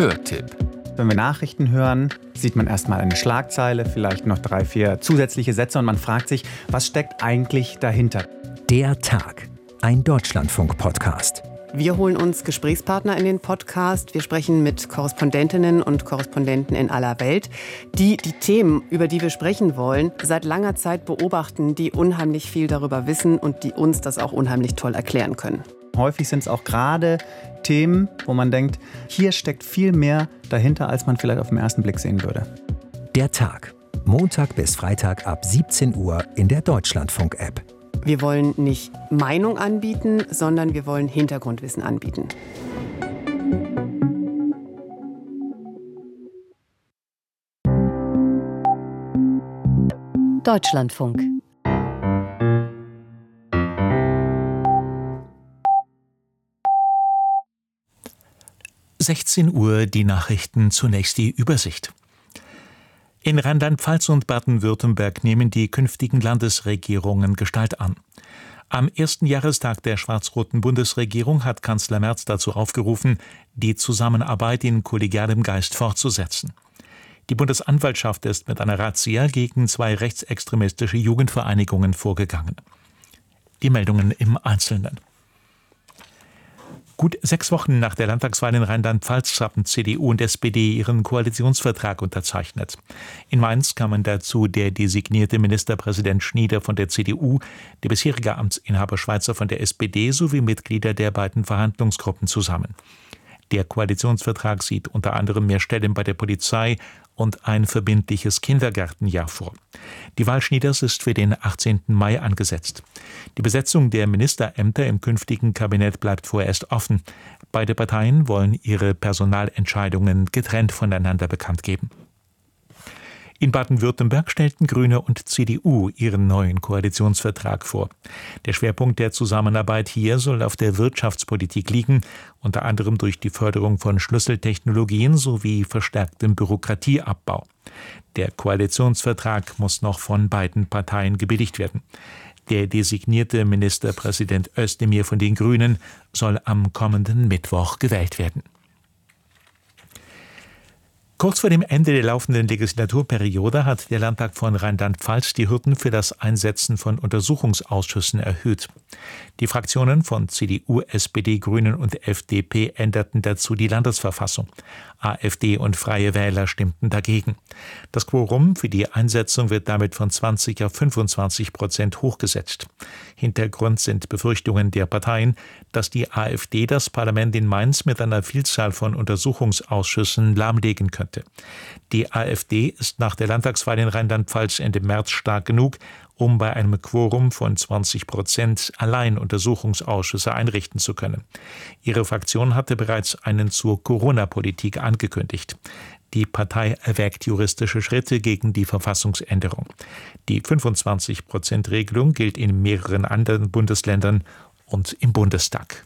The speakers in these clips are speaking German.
Hörtipp. Wenn wir Nachrichten hören, sieht man erstmal eine Schlagzeile, vielleicht noch 3, 4 zusätzliche Sätze und man fragt sich, was steckt eigentlich dahinter? Der Tag, ein Deutschlandfunk-Podcast. Wir holen uns Gesprächspartner in den Podcast. Wir sprechen mit Korrespondentinnen und Korrespondenten in aller Welt, die die Themen, über die wir sprechen wollen, seit langer Zeit beobachten, die unheimlich viel darüber wissen und die uns das auch unheimlich toll erklären können. Häufig sind es auch gerade Themen, wo man denkt, hier steckt viel mehr dahinter, als man vielleicht auf den ersten Blick sehen würde. Der Tag, Montag bis Freitag ab 17 Uhr in der Deutschlandfunk-App. Wir wollen nicht Meinung anbieten, sondern wir wollen Hintergrundwissen anbieten. Deutschlandfunk. Uhr die Nachrichten, zunächst die Übersicht. In Rheinland-Pfalz und Baden-Württemberg nehmen die künftigen Landesregierungen Gestalt an. Am ersten Jahrestag der schwarz-roten Bundesregierung hat Kanzler Merz dazu aufgerufen, die Zusammenarbeit in kollegialem Geist fortzusetzen. Die Bundesanwaltschaft ist mit einer Razzia gegen 2 rechtsextremistische Jugendvereinigungen vorgegangen. Die Meldungen im Einzelnen. Gut 6 Wochen nach der Landtagswahl in Rheinland-Pfalz haben CDU und SPD ihren Koalitionsvertrag unterzeichnet. In Mainz kamen dazu der designierte Ministerpräsident Schnieder von der CDU, der bisherige Amtsinhaber Schweizer von der SPD sowie Mitglieder der beiden Verhandlungsgruppen zusammen. Der Koalitionsvertrag sieht unter anderem mehr Stellen bei der Polizei und ein verbindliches Kindergartenjahr vor. Die Wahl Schnieders ist für den 18. Mai angesetzt. Die Besetzung der Ministerämter im künftigen Kabinett bleibt vorerst offen. Beide Parteien wollen ihre Personalentscheidungen getrennt voneinander bekannt geben. In Baden-Württemberg stellten Grüne und CDU ihren neuen Koalitionsvertrag vor. Der Schwerpunkt der Zusammenarbeit hier soll auf der Wirtschaftspolitik liegen, unter anderem durch die Förderung von Schlüsseltechnologien sowie verstärktem Bürokratieabbau. Der Koalitionsvertrag muss noch von beiden Parteien gebilligt werden. Der designierte Ministerpräsident Özdemir von den Grünen soll am kommenden Mittwoch gewählt werden. Kurz vor dem Ende der laufenden Legislaturperiode hat der Landtag von Rheinland-Pfalz die Hürden für das Einsetzen von Untersuchungsausschüssen erhöht. Die Fraktionen von CDU, SPD, Grünen und FDP änderten dazu die Landesverfassung. AfD und Freie Wähler stimmten dagegen. Das Quorum für die Einsetzung wird damit von 20 auf 25% hochgesetzt. Hintergrund sind Befürchtungen der Parteien, dass die AfD das Parlament in Mainz mit einer Vielzahl von Untersuchungsausschüssen lahmlegen könnte. Die AfD ist nach der Landtagswahl in Rheinland-Pfalz Ende März stark genug, um bei einem Quorum von 20% allein Untersuchungsausschüsse einrichten zu können. Ihre Fraktion hatte bereits einen zur Corona-Politik angekündigt. Die Partei erwägt juristische Schritte gegen die Verfassungsänderung. Die 25%-Regelung gilt in mehreren anderen Bundesländern und im Bundestag.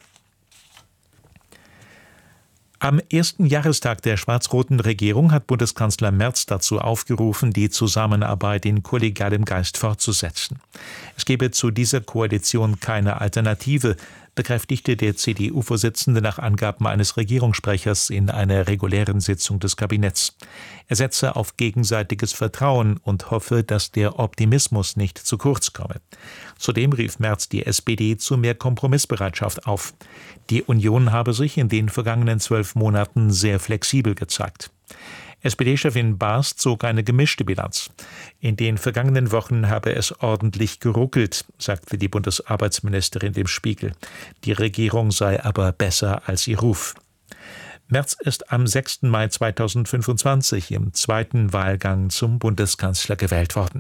Am ersten Jahrestag der schwarz-roten Regierung hat Bundeskanzler Merz dazu aufgerufen, die Zusammenarbeit in kollegialem Geist fortzusetzen. Es gebe zu dieser Koalition keine Alternative, bekräftigte der CDU-Vorsitzende nach Angaben eines Regierungssprechers in einer regulären Sitzung des Kabinetts. Er setze auf gegenseitiges Vertrauen und hoffe, dass der Optimismus nicht zu kurz komme. Zudem rief Merz die SPD zu mehr Kompromissbereitschaft auf. Die Union habe sich in den vergangenen 12 Monaten sehr flexibel gezeigt. SPD-Chefin Baas zog eine gemischte Bilanz. In den vergangenen Wochen habe es ordentlich geruckelt, sagte die Bundesarbeitsministerin dem Spiegel. Die Regierung sei aber besser als ihr Ruf. Merz ist am 6. Mai 2025 im zweiten Wahlgang zum Bundeskanzler gewählt worden.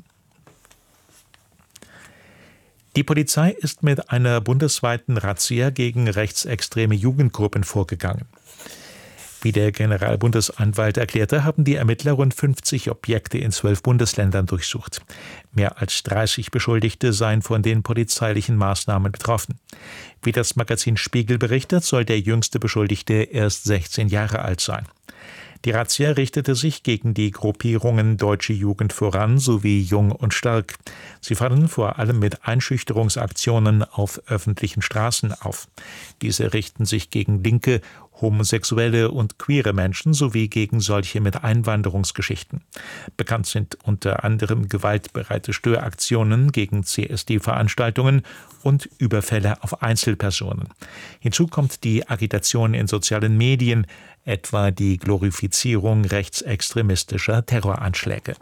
Die Polizei ist mit einer bundesweiten Razzia gegen rechtsextreme Jugendgruppen vorgegangen. Wie der Generalbundesanwalt erklärte, haben die Ermittler rund 50 Objekte in 12 Bundesländern durchsucht. Mehr als 30 Beschuldigte seien von den polizeilichen Maßnahmen betroffen. Wie das Magazin Spiegel berichtet, soll der jüngste Beschuldigte erst 16 Jahre alt sein. Die Razzia richtete sich gegen die Gruppierungen Deutsche Jugend voran sowie Jung und Stark. Sie fallen vor allem mit Einschüchterungsaktionen auf öffentlichen Straßen auf. Diese richten sich gegen linke, homosexuelle und queere Menschen sowie gegen solche mit Einwanderungsgeschichten. Bekannt sind unter anderem gewaltbereite Störaktionen gegen CSD-Veranstaltungen und Überfälle auf Einzelpersonen. Hinzu kommt die Agitation in sozialen Medien, etwa die Glorifizierung rechtsextremistischer Terroranschläge.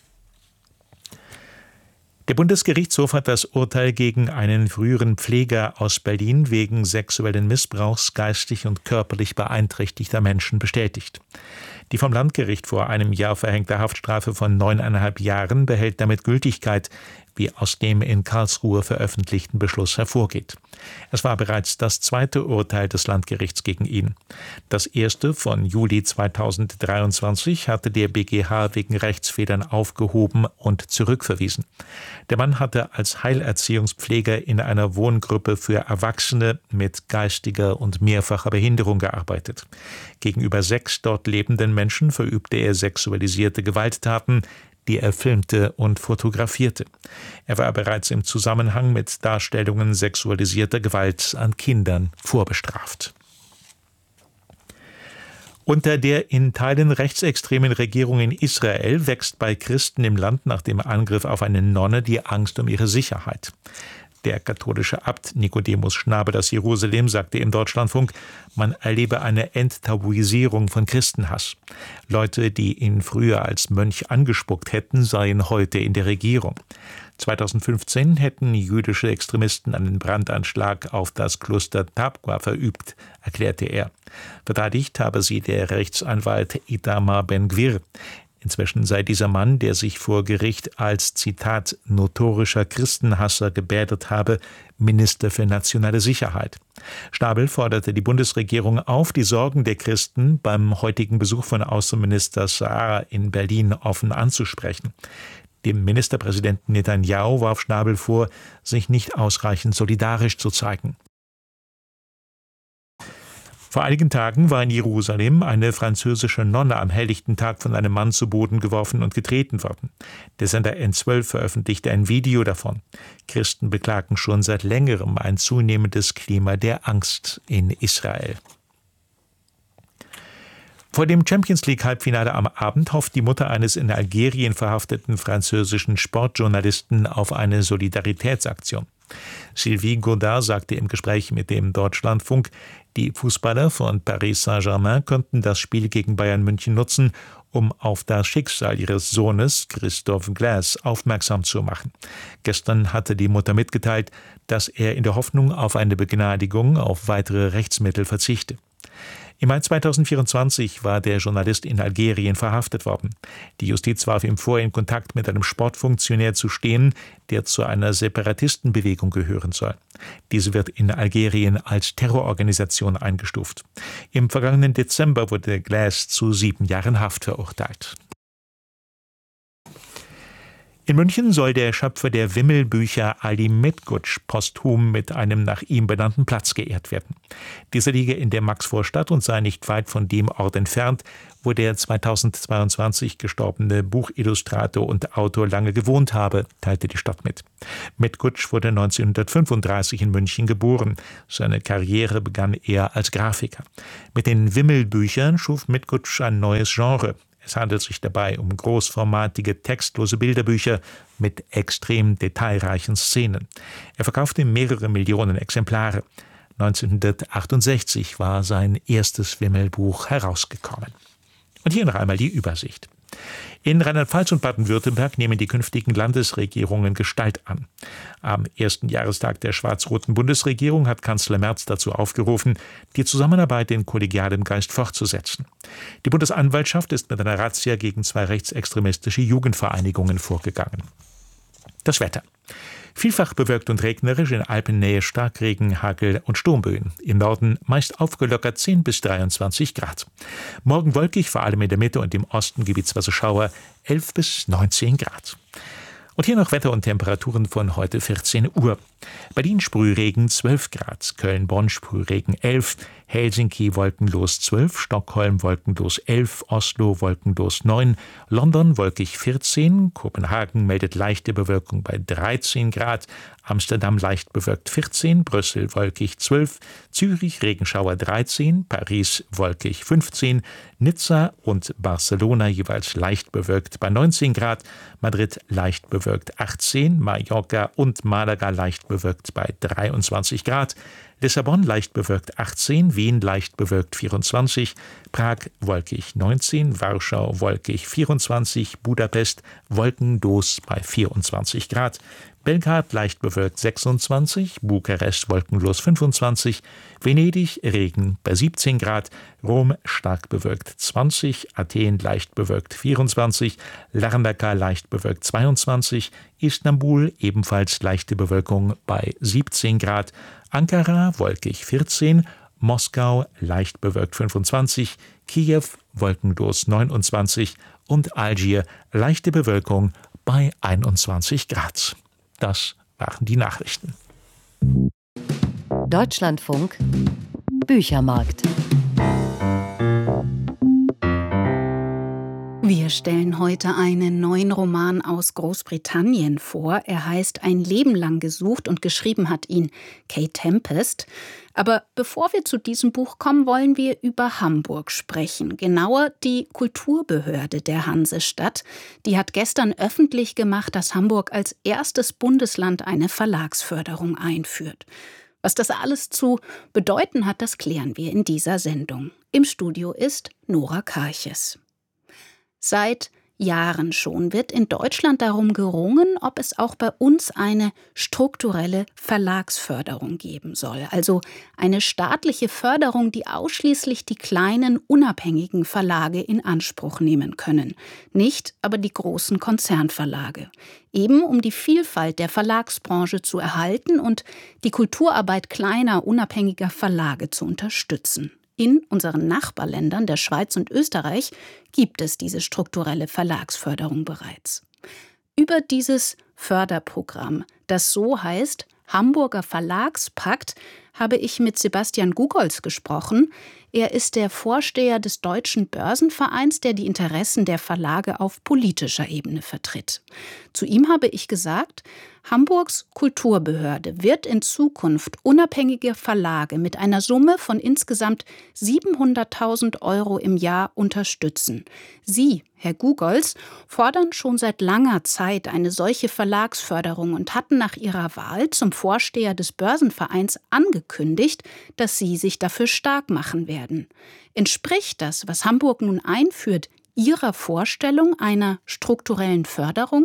Der Bundesgerichtshof hat das Urteil gegen einen früheren Pfleger aus Berlin wegen sexuellen Missbrauchs geistig und körperlich beeinträchtigter Menschen bestätigt. Die vom Landgericht vor einem Jahr verhängte Haftstrafe von 9,5 Jahren behält damit Gültigkeit, wie aus dem in Karlsruhe veröffentlichten Beschluss hervorgeht. Es war bereits das zweite Urteil des Landgerichts gegen ihn. Das erste von Juli 2023 hatte der BGH wegen Rechtsfehlern aufgehoben und zurückverwiesen. Der Mann hatte als Heilerziehungspfleger in einer Wohngruppe für Erwachsene mit geistiger und mehrfacher Behinderung gearbeitet. Gegenüber 6 dort lebenden Menschen verübte er sexualisierte Gewalttaten, die er filmte und fotografierte. Er war bereits im Zusammenhang mit Darstellungen sexualisierter Gewalt an Kindern vorbestraft. Unter der in Teilen rechtsextremen Regierung in Israel wächst bei Christen im Land nach dem Angriff auf eine Nonne die Angst um ihre Sicherheit. Der katholische Abt Nicodemus Schnabel aus Jerusalem sagte im Deutschlandfunk, man erlebe eine Enttabuisierung von Christenhass. Leute, die ihn früher als Mönch angespuckt hätten, seien heute in der Regierung. 2015 hätten jüdische Extremisten einen Brandanschlag auf das Kloster Tabqa verübt, erklärte er. Verteidigt habe sie der Rechtsanwalt Itamar Ben-Gvir. Inzwischen sei dieser Mann, der sich vor Gericht als, Zitat, notorischer Christenhasser gebärdet habe, Minister für nationale Sicherheit. Schnabel forderte die Bundesregierung auf, die Sorgen der Christen beim heutigen Besuch von Außenminister Saar in Berlin offen anzusprechen. Dem Ministerpräsidenten Netanyahu warf Schnabel vor, sich nicht ausreichend solidarisch zu zeigen. Vor einigen Tagen war in Jerusalem eine französische Nonne am helllichten Tag von einem Mann zu Boden geworfen und getreten worden. Der Sender N12 veröffentlichte ein Video davon. Christen beklagen schon seit längerem ein zunehmendes Klima der Angst in Israel. Vor dem Champions-League-Halbfinale am Abend hofft die Mutter eines in Algerien verhafteten französischen Sportjournalisten auf eine Solidaritätsaktion. Sylvie Godard sagte im Gespräch mit dem Deutschlandfunk, die Fußballer von Paris Saint-Germain könnten das Spiel gegen Bayern München nutzen, um auf das Schicksal ihres Sohnes Christophe Glass aufmerksam zu machen. Gestern hatte die Mutter mitgeteilt, dass er in der Hoffnung auf eine Begnadigung auf weitere Rechtsmittel verzichte. Im Mai 2024 war der Journalist in Algerien verhaftet worden. Die Justiz warf ihm vor, in Kontakt mit einem Sportfunktionär zu stehen, der zu einer Separatistenbewegung gehören soll. Diese wird in Algerien als Terrororganisation eingestuft. Im vergangenen Dezember wurde Glass zu 7 Jahren Haft verurteilt. In München soll der Schöpfer der Wimmelbücher Ali Metgutsch posthum mit einem nach ihm benannten Platz geehrt werden. Dieser liege in der Maxvorstadt und sei nicht weit von dem Ort entfernt, wo der 2022 gestorbene Buchillustrator und Autor lange gewohnt habe, teilte die Stadt mit. Metgutsch wurde 1935 in München geboren. Seine Karriere begann er als Grafiker. Mit den Wimmelbüchern schuf Metgutsch ein neues Genre. Es handelt sich dabei um großformatige, textlose Bilderbücher mit extrem detailreichen Szenen. Er verkaufte mehrere Millionen Exemplare. 1968 war sein erstes Wimmelbuch herausgekommen. Und hier noch einmal die Übersicht. In Rheinland-Pfalz und Baden-Württemberg nehmen die künftigen Landesregierungen Gestalt an. Am ersten Jahrestag der schwarz-roten Bundesregierung hat Kanzler Merz dazu aufgerufen, die Zusammenarbeit in kollegialem Geist fortzusetzen. Die Bundesanwaltschaft ist mit einer Razzia gegen 2 rechtsextremistische Jugendvereinigungen vorgegangen. Das Wetter. Vielfach bewölkt und regnerisch, in Alpennähe Starkregen, Hagel und Sturmböen. Im Norden meist aufgelockert 10 bis 23 Grad. Morgen wolkig, vor allem in der Mitte und im Osten gebietsweise Schauer, 11 bis 19 Grad. Und hier noch Wetter und Temperaturen von heute 14 Uhr. Berlin Sprühregen 12 Grad, Köln-Bonn Sprühregen 11, Helsinki wolkenlos 12, Stockholm wolkenlos 11, Oslo wolkenlos 9, London wolkig 14, Kopenhagen meldet leichte Bewölkung bei 13 Grad, Amsterdam leicht bewölkt 14, Brüssel wolkig 12, Zürich Regenschauer 13, Paris wolkig 15, Nizza und Barcelona jeweils leicht bewölkt bei 19 Grad, Madrid leicht bewölkt 18, Mallorca und Malaga leicht bewölkt bei 23 Grad, Lissabon leicht bewölkt 18, Wien leicht bewölkt 24, Prag wolkig 19, Warschau wolkig 24, Budapest wolkenlos bei 24 Grad, Belgrad leicht bewölkt 26, Bukarest wolkenlos 25, Venedig Regen bei 17 Grad, Rom stark bewölkt 20, Athen leicht bewölkt 24, Larnaca leicht bewölkt 22, Istanbul ebenfalls leichte Bewölkung bei 17 Grad, Ankara wolkig 14, Moskau leicht bewölkt 25, Kiew wolkenlos 29 und Algier leichte Bewölkung bei 21 Grad. Das waren die Nachrichten. Deutschlandfunk Büchermarkt. Wir stellen heute einen neuen Roman aus Großbritannien vor. Er heißt Ein Leben lang gesucht und geschrieben hat ihn Kay Tempest. Aber bevor wir zu diesem Buch kommen, wollen wir über Hamburg sprechen. Genauer die Kulturbehörde der Hansestadt. Die hat gestern öffentlich gemacht, dass Hamburg als erstes Bundesland eine Verlagsförderung einführt. Was das alles zu bedeuten hat, das klären wir in dieser Sendung. Im Studio ist Nora Karches. Seit Jahren schon wird in Deutschland darum gerungen, ob es auch bei uns eine strukturelle Verlagsförderung geben soll. Also eine staatliche Förderung, die ausschließlich die kleinen, unabhängigen Verlage in Anspruch nehmen können. Nicht aber die großen Konzernverlage. Eben um die Vielfalt der Verlagsbranche zu erhalten und die Kulturarbeit kleiner, unabhängiger Verlage zu unterstützen. In unseren Nachbarländern, der Schweiz und Österreich, gibt es diese strukturelle Verlagsförderung bereits. Über dieses Förderprogramm, das so heißt Hamburger Verlagspakt, habe ich mit Sebastian Gugolz gesprochen. Er ist der Vorsteher des Deutschen Börsenvereins, der die Interessen der Verlage auf politischer Ebene vertritt. Zu ihm habe ich gesagt, Hamburgs Kulturbehörde wird in Zukunft unabhängige Verlage mit einer Summe von insgesamt 700.000 € im Jahr unterstützen. Sie, Herr Gugolz, fordern schon seit langer Zeit eine solche Verlagsförderung und hatten nach ihrer Wahl zum Vorsteher des Börsenvereins angekündigt, dass sie sich dafür stark machen werden. Entspricht das, was Hamburg nun einführt, Ihrer Vorstellung einer strukturellen Förderung?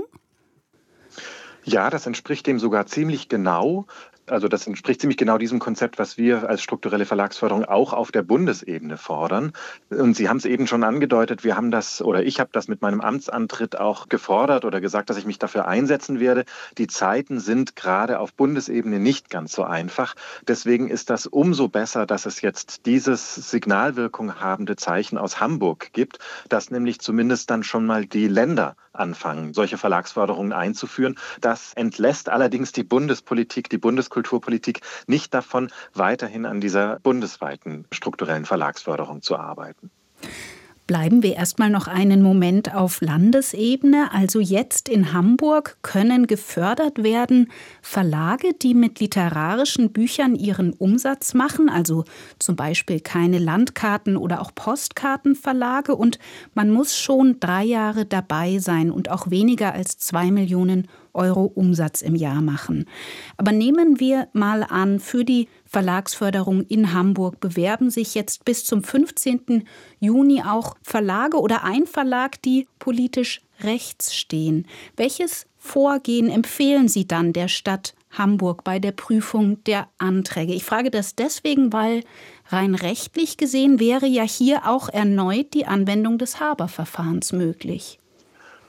Ja, das entspricht dem sogar ziemlich genau. Also das entspricht ziemlich genau diesem Konzept, was wir als strukturelle Verlagsförderung auch auf der Bundesebene fordern. Und Sie haben es eben schon angedeutet, ich habe das mit meinem Amtsantritt auch gefordert oder gesagt, dass ich mich dafür einsetzen werde. Die Zeiten sind gerade auf Bundesebene nicht ganz so einfach. Deswegen ist das umso besser, dass es jetzt dieses signalwirkung habende Zeichen aus Hamburg gibt, dass nämlich zumindest dann schon mal die Länder anfangen, solche Verlagsförderungen einzuführen. Das entlässt allerdings die Bundespolitik, die Bundeskulturpolitik nicht davon, weiterhin an dieser bundesweiten strukturellen Verlagsförderung zu arbeiten. Bleiben wir erstmal noch einen Moment auf Landesebene. Also jetzt in Hamburg können gefördert werden Verlage, die mit literarischen Büchern ihren Umsatz machen, also zum Beispiel keine Landkarten- oder auch Postkartenverlage. Und man muss schon 3 Jahre dabei sein und auch weniger als 2 Millionen € Umsatz im Jahr machen. Aber nehmen wir mal an, für die Verlagsförderung in Hamburg bewerben sich jetzt bis zum 15. Juni auch Verlage oder ein Verlag, die politisch rechts stehen. Welches Vorgehen empfehlen Sie dann der Stadt Hamburg bei der Prüfung der Anträge? Ich frage das deswegen, weil rein rechtlich gesehen wäre ja hier auch erneut die Anwendung des Haber-Verfahrens möglich.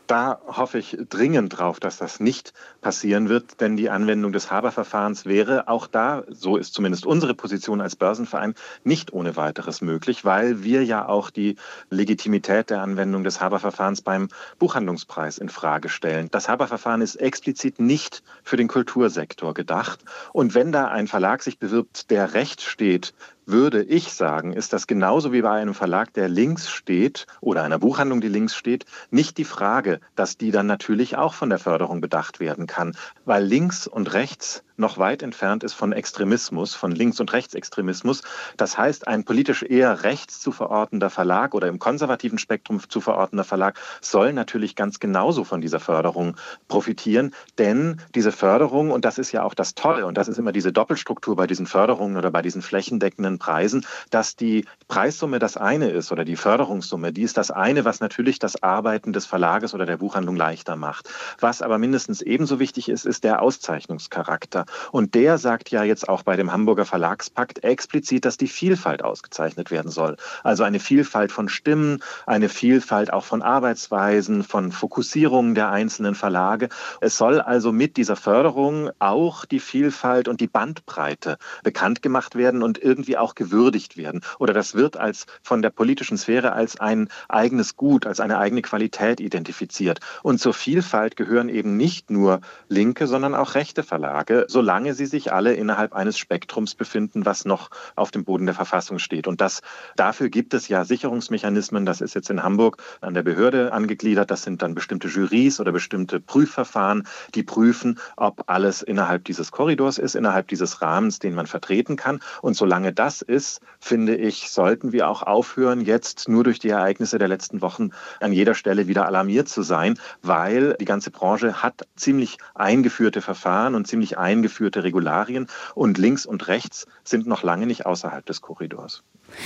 Da hoffe ich dringend drauf, dass das nicht passieren wird, denn die Anwendung des Haber-Verfahrens wäre auch da, so ist zumindest unsere Position als Börsenverein, nicht ohne weiteres möglich, weil wir ja auch die Legitimität der Anwendung des Haber-Verfahrens beim Buchhandlungspreis in Frage stellen. Das Haber-Verfahren ist explizit nicht für den Kultursektor gedacht. Und wenn da ein Verlag sich bewirbt, der rechts steht, würde ich sagen, ist das genauso wie bei einem Verlag, der links steht oder einer Buchhandlung, die links steht, nicht die Frage, dass die dann natürlich auch von der Förderung bedacht werden kann, weil links und rechts noch weit entfernt ist von Extremismus, von Links- und Rechtsextremismus. Das heißt, ein politisch eher rechts zu verortender Verlag oder im konservativen Spektrum zu verortender Verlag soll natürlich ganz genauso von dieser Förderung profitieren, denn diese Förderung, und das ist ja auch das Tolle, und das ist immer diese Doppelstruktur bei diesen Förderungen oder bei diesen flächendeckenden Preisen, dass die Preissumme das eine ist oder die Förderungssumme, die ist das eine, was natürlich das Arbeiten des Verlages oder der Buchhandlung leichter macht. Was aber mindestens ebenso wichtig ist, ist der Auszeichnungscharakter. Und der sagt ja jetzt auch bei dem Hamburger Verlagspakt explizit, dass die Vielfalt ausgezeichnet werden soll. Also eine Vielfalt von Stimmen, eine Vielfalt auch von Arbeitsweisen, von Fokussierungen der einzelnen Verlage. Es soll also mit dieser Förderung auch die Vielfalt und die Bandbreite bekannt gemacht werden und irgendwie auch gewürdigt werden. Oder das wird als von der politischen Sphäre als ein eigenes Gut, als eine eigene Qualität identifiziert. Und zur Vielfalt gehören eben nicht nur linke, sondern auch rechte Verlage, solange sie sich alle innerhalb eines Spektrums befinden, was noch auf dem Boden der Verfassung steht. Und dafür gibt es ja Sicherungsmechanismen. Das ist jetzt in Hamburg an der Behörde angegliedert. Das sind dann bestimmte Jurys oder bestimmte Prüfverfahren, die prüfen, ob alles innerhalb dieses Korridors ist, innerhalb dieses Rahmens, den man vertreten kann. Und solange das ist, finde ich, sollten wir auch aufhören, jetzt nur durch die Ereignisse der letzten Wochen an jeder Stelle wieder alarmiert zu sein, weil die ganze Branche hat ziemlich eingeführte Verfahren und ziemlich eingeführte Regularien und links und rechts sind noch lange nicht außerhalb des Korridors.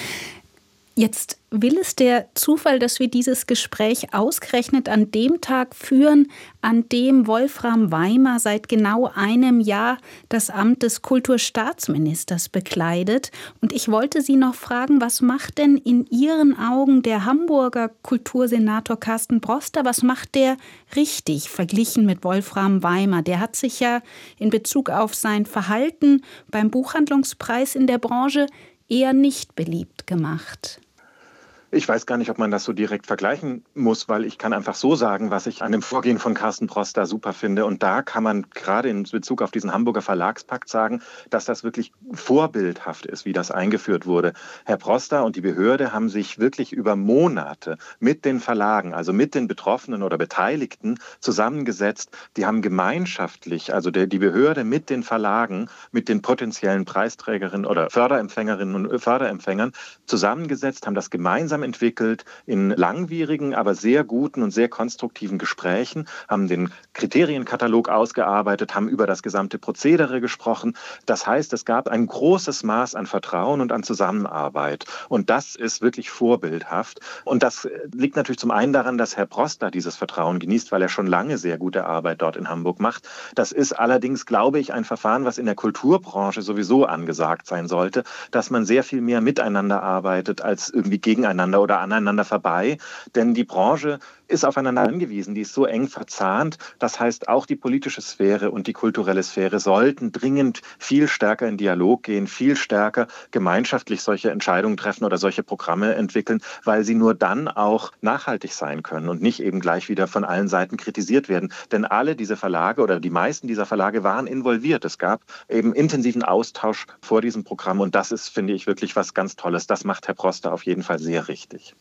Jetzt will es der Zufall, dass wir dieses Gespräch ausgerechnet an dem Tag führen, an dem Wolfram Weimer seit genau einem Jahr das Amt des Kulturstaatsministers bekleidet. Und ich wollte Sie noch fragen, was macht denn in Ihren Augen der Hamburger Kultursenator Carsten Broster? Was macht der richtig verglichen mit Wolfram Weimer? Der hat sich ja in Bezug auf sein Verhalten beim Buchhandlungspreis in der Branche eher nicht beliebt gemacht. Ich weiß gar nicht, ob man das so direkt vergleichen muss, weil ich kann einfach so sagen, was ich an dem Vorgehen von Carsten Broster super finde. Und da kann man gerade in Bezug auf diesen Hamburger Verlagspakt sagen, dass das wirklich vorbildhaft ist, wie das eingeführt wurde. Herr Broster und die Behörde haben sich wirklich über Monate mit den Verlagen, also mit den Betroffenen oder Beteiligten zusammengesetzt. Die haben gemeinschaftlich, also die Behörde mit den Verlagen, mit den potenziellen Preisträgerinnen oder Förderempfängerinnen und Förderempfängern zusammengesetzt, haben das gemeinsam entwickelt in langwierigen, aber sehr guten und sehr konstruktiven Gesprächen, haben den Kriterienkatalog ausgearbeitet, haben über das gesamte Prozedere gesprochen. Das heißt, es gab ein großes Maß an Vertrauen und an Zusammenarbeit. Und das ist wirklich vorbildhaft. Und das liegt natürlich zum einen daran, dass Herr Broster dieses Vertrauen genießt, weil er schon lange sehr gute Arbeit dort in Hamburg macht. Das ist allerdings, glaube ich, ein Verfahren, was in der Kulturbranche sowieso angesagt sein sollte, dass man sehr viel mehr miteinander arbeitet als irgendwie gegeneinander oder aneinander vorbei, denn die Branche ist aufeinander angewiesen, die ist so eng verzahnt. Das heißt, auch die politische Sphäre und die kulturelle Sphäre sollten dringend viel stärker in Dialog gehen, viel stärker gemeinschaftlich solche Entscheidungen treffen oder solche Programme entwickeln, weil sie nur dann auch nachhaltig sein können und nicht eben gleich wieder von allen Seiten kritisiert werden. Denn alle diese Verlage oder die meisten dieser Verlage waren involviert. Es gab eben intensiven Austausch vor diesem Programm und das ist, finde ich, wirklich was ganz Tolles. Das macht Herr Broster auf jeden Fall sehr richtig.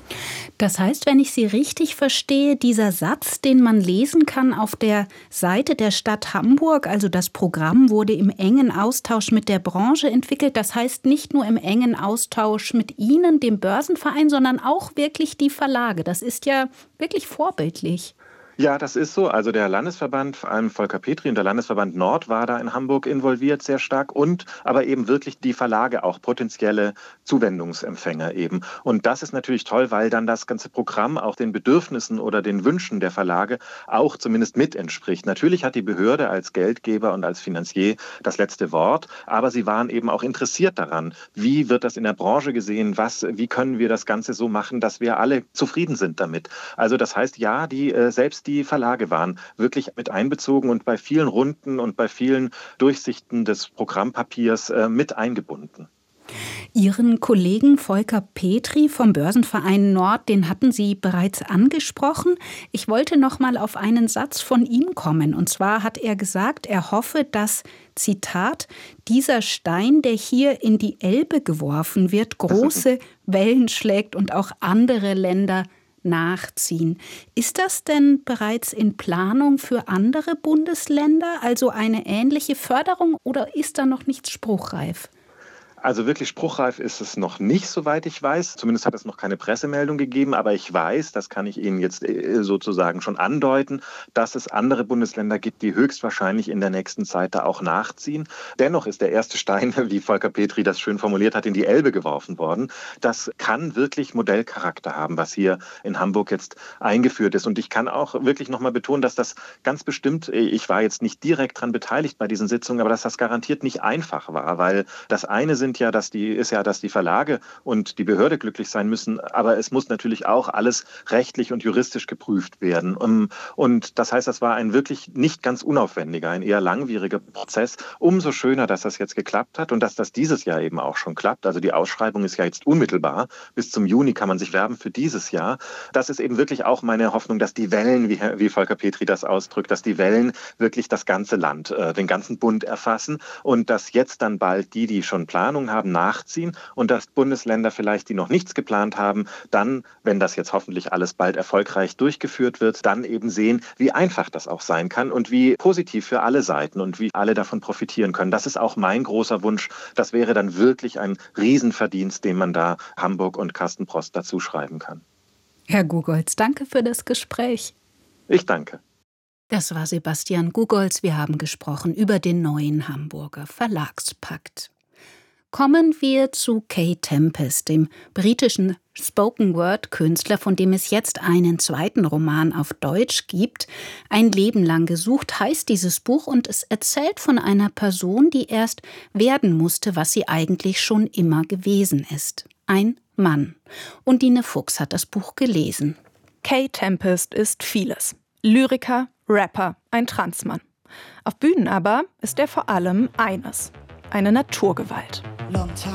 Das heißt, wenn ich Sie richtig verstehe, dieser Satz, den man lesen kann auf der Seite der Stadt Hamburg, also das Programm wurde im engen Austausch mit der Branche entwickelt, das heißt nicht nur im engen Austausch mit Ihnen, dem Börsenverein, sondern auch wirklich die Verlage. Das ist ja wirklich vorbildlich. Ja, das ist so. Also der Landesverband, vor allem Volker Petri und der Landesverband Nord war da in Hamburg involviert, sehr stark. Und aber eben wirklich die Verlage, auch potenzielle Zuwendungsempfänger eben. Und das ist natürlich toll, weil dann das ganze Programm auch den Bedürfnissen oder den Wünschen der Verlage auch zumindest mit entspricht. Natürlich hat die Behörde als Geldgeber und als Finanzier das letzte Wort, aber sie waren eben auch interessiert daran, wie wird das in der Branche gesehen, wie können wir das Ganze so machen, dass wir alle zufrieden sind damit. Also das heißt, ja, selbst die Verlage waren wirklich mit einbezogen und bei vielen Runden und bei vielen Durchsichten des Programmpapiers mit eingebunden. Ihren Kollegen Volker Petri vom Börsenverein Nord, den hatten Sie bereits angesprochen. Ich wollte noch mal auf einen Satz von ihm kommen. Und zwar hat er gesagt, er hoffe, dass, Zitat, dieser Stein, der hier in die Elbe geworfen wird, große Wellen schlägt und auch andere Länder nachziehen. Ist das denn bereits in Planung für andere Bundesländer, also eine ähnliche Förderung, oder ist da noch nichts spruchreif? Also wirklich spruchreif ist es noch nicht, soweit ich weiß. Zumindest hat es noch keine Pressemeldung gegeben. Aber ich weiß, das kann ich Ihnen jetzt sozusagen schon andeuten, dass es andere Bundesländer gibt, die höchstwahrscheinlich in der nächsten Zeit da auch nachziehen. Dennoch ist der erste Stein, wie Volker Petri das schön formuliert hat, in die Elbe geworfen worden. Das kann wirklich Modellcharakter haben, was hier in Hamburg jetzt eingeführt ist. Und ich kann auch wirklich noch mal betonen, dass das ganz bestimmt, ich war jetzt nicht direkt daran beteiligt bei diesen Sitzungen, aber dass das garantiert nicht einfach war, weil das eine dass die Verlage und die Behörde glücklich sein müssen, aber es muss natürlich auch alles rechtlich und juristisch geprüft werden. Und das heißt, das war ein wirklich nicht ganz unaufwendiger, ein eher langwieriger Prozess. Umso schöner, dass das jetzt geklappt hat und dass das dieses Jahr eben auch schon klappt. Also die Ausschreibung ist ja jetzt unmittelbar. Bis zum Juni kann man sich werben für dieses Jahr. Das ist eben wirklich auch meine Hoffnung, dass die Wellen, wie Volker Petri das ausdrückt, dass die Wellen wirklich das ganze Land, den ganzen Bund erfassen und dass jetzt dann bald die schon Planung haben, nachziehen und dass Bundesländer vielleicht, die noch nichts geplant haben, dann, wenn das jetzt hoffentlich alles bald erfolgreich durchgeführt wird, dann eben sehen, wie einfach das auch sein kann und wie positiv für alle Seiten und wie alle davon profitieren können. Das ist auch mein großer Wunsch. Das wäre dann wirklich ein Riesenverdienst, den man da Hamburg und Carsten Prost dazu schreiben kann. Herr Gugolz, danke für das Gespräch. Ich danke. Das war Sebastian Gugolz. Wir haben gesprochen über den neuen Hamburger Verlagspakt. Kommen wir zu Kae Tempest, dem britischen Spoken-Word-Künstler, von dem es jetzt einen zweiten Roman auf Deutsch gibt. Ein Leben lang gesucht heißt dieses Buch und es erzählt von einer Person, die erst werden musste, was sie eigentlich schon immer gewesen ist. Ein Mann. Undine Fuchs hat das Buch gelesen. Kae Tempest ist vieles. Lyriker, Rapper, ein Transmann. Auf Bühnen aber ist er vor allem eines: eine Naturgewalt.